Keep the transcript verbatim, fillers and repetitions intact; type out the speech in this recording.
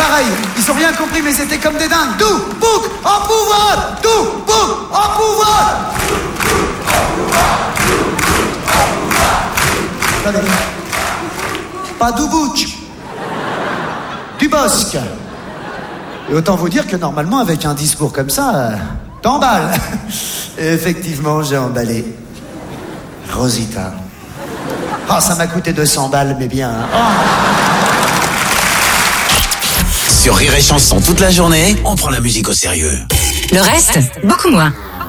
pareil. Ils ont rien compris, mais c'était comme des dingues. Tout, bouc, en pouvoir. Tout, bouc, en pouvoir. Attendez. Pas du bouc. Du bosque. Et autant vous dire que normalement, avec un discours comme ça, euh, t'emballes. Et effectivement, j'ai emballé. Rosita. Oh, ça m'a coûté deux cents balles, mais bien. Hein. Oh. Sur Rire et Chanson toute la journée, on prend la musique au sérieux. Le reste, beaucoup moins.